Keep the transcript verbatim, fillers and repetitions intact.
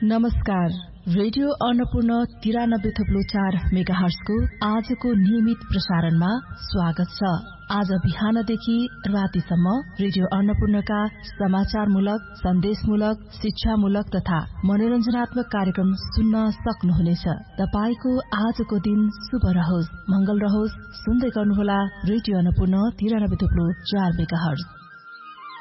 नमस्कार। रेडियो अन्नपूर्ण तिरानब्बे थप्लो चार मेगा हर्जको आजको नियमित प्रसारणमा स्वागत छ। आज बिहानदेखि रातिसम्म रेडियो अन्नपूर्णका समाचारमूलक, सन्देशमूलक, शिक्षामूलक तथा मनोरञ्जनात्मक कार्यक्रम सुन्न सक्नुहुनेछ। तपाईको आजको दिन शुभ रहोस्, मंगल रहोस्। सुन्दै गर्नुहोला रेडियो अन्नपूर्ण तिरानब्बे थप्लो चार मेगा हर्ज।